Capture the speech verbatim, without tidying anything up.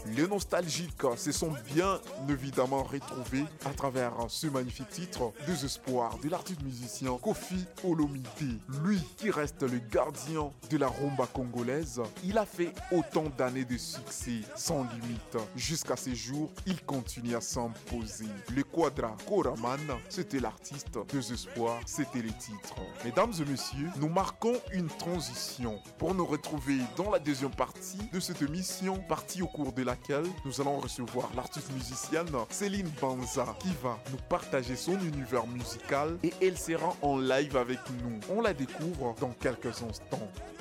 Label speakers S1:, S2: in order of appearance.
S1: Les nostalgiques se sont bien évidemment retrouvés à travers ce magnifique titre Désespoir de l'artiste musicien Koffi Olomide. Lui qui reste le gardien de la rumba congolaise, il a fait autant d'années de succès sans limite. Jusqu'à ces jours, il continue à s'imposer. Le Quadra Koraman, c'était l'artiste. Désespoir, c'était les titres. Mesdames et messieurs, nous marquons une transition pour nous retrouver dans la deuxième partie de cette émission, partie au cours de laquelle nous allons recevoir l'artiste musicienne Céline Banza qui va nous partager son univers musical et elle sera en live avec nous. On la découvre dans quelques instants.